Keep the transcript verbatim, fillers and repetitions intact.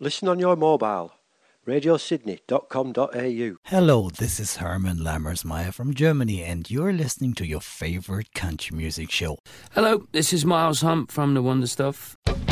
Listen on your mobile. radio sydney dot com dot a u. Hello, this is Herman Lammersmeyer from Germany, and you're listening to your favorite country music show. Hello, this is Miles Hunt from The Wonder Stuff.